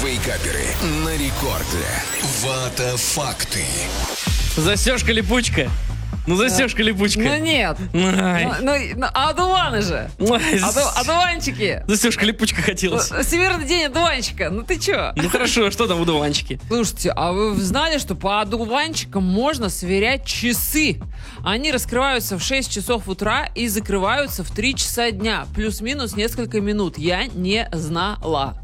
Вейкаперы на рекорде. Вата факты. Застежка-липучка. Ну, застежка-липучка. Ну нет. Одуваны же. Одуванчики. Застежка-липучка хотелось. Всемирный день одуванчика. Ну ты чё? Ну хорошо, что там в одуванчике? Слушайте, а вы знали, что по одуванчикам можно сверять часы? Они раскрываются в 6 часов утра и закрываются в 3 часа дня. Плюс-минус несколько минут. Я не знала.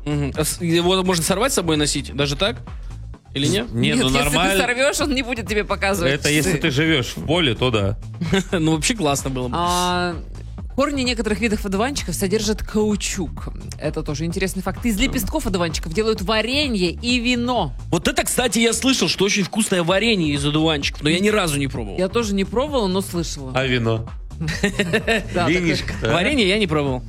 Его можно сорвать с собой и носить? Даже так? Или нет? Нет, ну если нормально. ты сорвешь, он не будет тебе показывать. Это если ты живешь в поле, то да. Ну, вообще классно было бы. Корни некоторых видов одуванчиков содержат каучук. Это тоже интересный факт. Из лепестков одуванчиков делают варенье и вино. Вот это, кстати, я слышал, что очень вкусное варенье из одуванчиков, но я ни разу не пробовал. Я тоже не пробовала, но слышала. А вино? Да, Винишко-то, а? Варенье я не пробовал.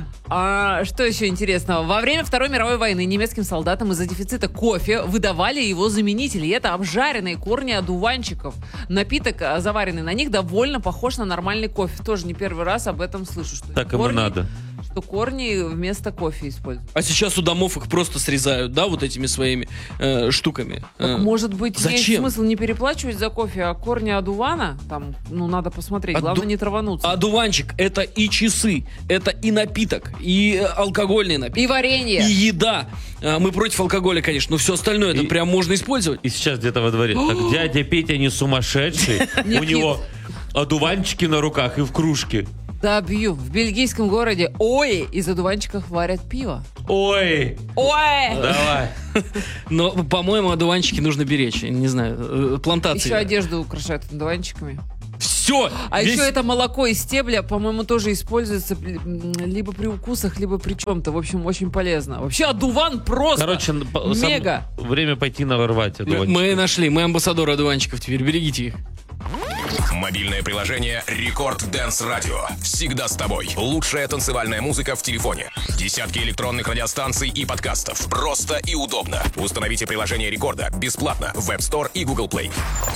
Что еще интересного? Во время Второй мировой войны немецким солдатам из-за дефицита кофе выдавали его заменители. И это обжаренные корни одуванчиков. Напиток, заваренный на них, довольно похож на нормальный кофе. Тоже не первый раз об этом слышу. Что Так ему надо. Что корни вместо кофе используют. А сейчас у домов их просто срезают, да, вот этими своими штуками. Так, может быть, есть Зачем? смысл не переплачивать за кофе, а корни одувана? Там, надо посмотреть. Главное, не травануться. Одуванчик — это и часы, это и напиток, и алкогольный напиток. И варенье. И еда. Мы против алкоголя, конечно, но все остальное это прям можно использовать. И сейчас где-то во дворе. Так дядя Петя не сумасшедший. У него одуванчики на руках и в кружке. Да, бью. В бельгийском городе Ой из одуванчиков варят пиво. Ой! Ой! Давай. Но, по-моему, одуванчики нужно беречь. Я не знаю, плантации. Еще одежду украшают одуванчиками. Все! А еще это молоко из стебля, по-моему, тоже используется либо при укусах, либо при чем-то. В общем, очень полезно. Вообще, одуван просто мега. Время пойти наворвать одуванчиков. Мы нашли, мы амбассадоры одуванчиков теперь, берегите их. Мобильное приложение Рекорд Дэнс Радио. Всегда с тобой. Лучшая танцевальная музыка в телефоне. Десятки электронных радиостанций и подкастов. Просто и удобно. Установите приложение Рекорда бесплатно в App Store и Google Play.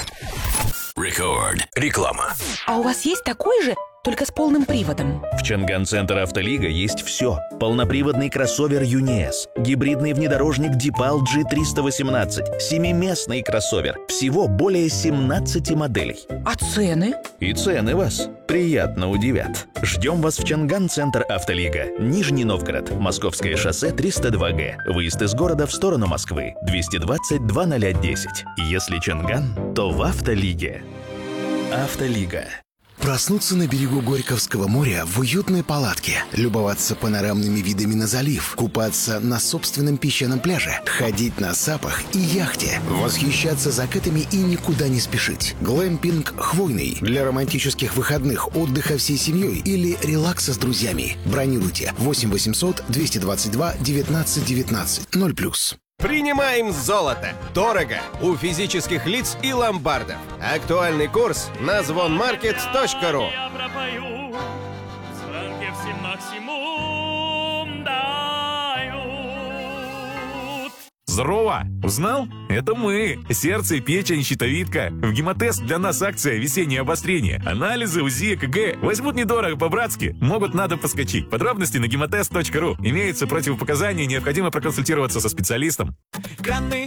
Рекорд. Реклама. А у вас есть такой же, только с полным приводом? В Чанган-центр «Автолига» есть все. Полноприводный кроссовер «ЮНИЭС», гибридный внедорожник «Дипал G318», семиместный кроссовер. Всего более 17 моделей. А цены? И цены вас приятно удивят. Ждем вас в Чанган-центр «Автолига». Нижний Новгород. Московское шоссе 302Г. Выезд из города в сторону Москвы. 220-0010. Если Чанган, то в «Автолиге». «Автолига». Проснуться на берегу Горьковского моря в уютной палатке, любоваться панорамными видами на залив, купаться на собственном песчаном пляже, ходить на сапах и яхте, восхищаться закатами и никуда не спешить. Глэмпинг «Хвойный» для романтических выходных, отдыха всей семьей или релакса с друзьями. Бронируйте 8 800 222 19 19 0+. Принимаем золото. Дорого. У физических лиц и ломбардов. Актуальный курс на звонмаркет.ру. Я пропою, звонки всем максимум дают. Здорово! Узнал? Это мы. Сердце, печень, щитовидка. В гемотест для нас акция «Весеннее обострение». Анализы, УЗИ, ЭКГ. Возьмут недорого, по-братски. Могут надо поскочить. Подробности на гемотест.ру. Имеются противопоказания, необходимо проконсультироваться со специалистом. Граны